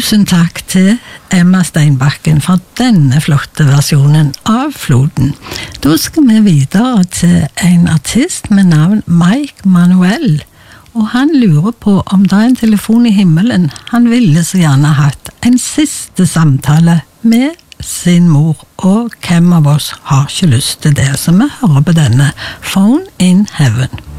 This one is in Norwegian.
Tusen takk til Emma Steinbakken for denne flotte versjonen av Floden. Da skal vi videre til en artist med navn Mike Manuel, og han lurer på om det er en telefon i himmelen. Han ville så gjerne hatt en siste samtale med sin mor, og hvem av oss har ikke lyst til det, så vi hører på denne Phone in Heaven.